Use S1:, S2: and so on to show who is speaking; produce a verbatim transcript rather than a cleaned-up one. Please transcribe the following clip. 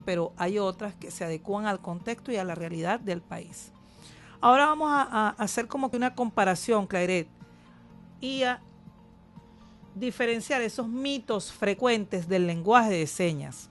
S1: pero hay otras que se adecúan al contexto y a la realidad del país. Ahora vamos a, a hacer como que una comparación, Claret, y a diferenciar esos mitos frecuentes del lenguaje de señas.